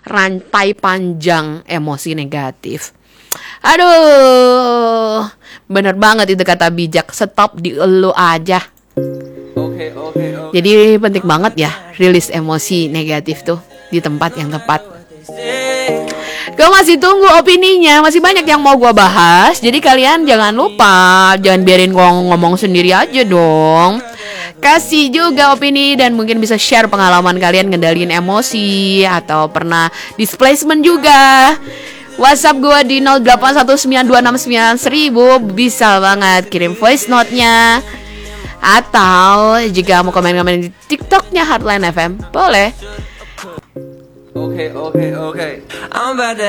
rantai panjang emosi negatif. Aduh, bener banget itu kata bijak, stop di elu aja. Jadi penting banget ya rilis emosi negatif tuh di tempat yang tepat. Gue masih tunggu opininya, masih banyak yang mau gue bahas. Jadi kalian jangan lupa, jangan biarin gue ngomong sendiri aja dong. Kasih juga opini dan mungkin bisa share pengalaman kalian ngendaliin emosi atau pernah displacement juga. WhatsApp gue di 0819269000. Bisa banget kirim voice note-nya. Atau jika mau komen-komen di TikTok-nya Heartline FM, boleh. Okay. I'm about to